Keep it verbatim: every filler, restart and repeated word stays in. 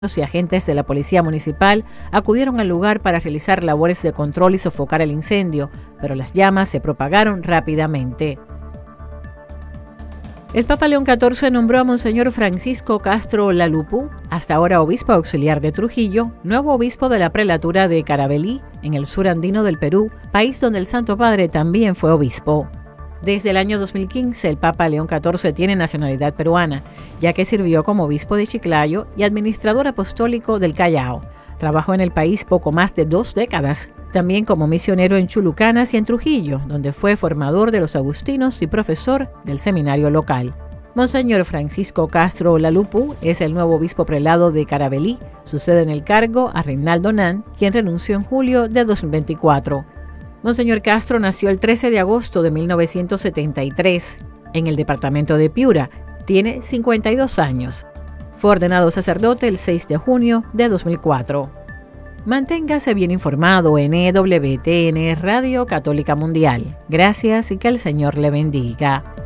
y agentes de la Policía Municipal acudieron al lugar para realizar labores de control y sofocar el incendio, pero las llamas se propagaron rápidamente. El Papa León catorce nombró a Monseñor Francisco Castro Lalupú, hasta ahora obispo auxiliar de Trujillo, nuevo obispo de la prelatura de Caravelí, en el sur andino del Perú, país donde el Santo Padre también fue obispo. Desde el año dos mil quince, el Papa León catorce tiene nacionalidad peruana, ya que sirvió como obispo de Chiclayo y administrador apostólico del Callao. Trabajó en el país poco más de dos décadas, también como misionero en Chulucanas y en Trujillo, donde fue formador de los agustinos y profesor del seminario local. Monseñor Francisco Castro Lalupú es el nuevo obispo prelado de Caravelí. Sucede en el cargo a Reinaldo Nan, quien renunció en julio de dos mil veinticuatro. Monseñor Castro nació el trece de agosto de mil novecientos setenta y tres en el departamento de Piura. Tiene cincuenta y dos años. Fue ordenado sacerdote el seis de junio de dos mil cuatro. Manténgase bien informado en E W T N Radio Católica Mundial. Gracias y que el Señor le bendiga.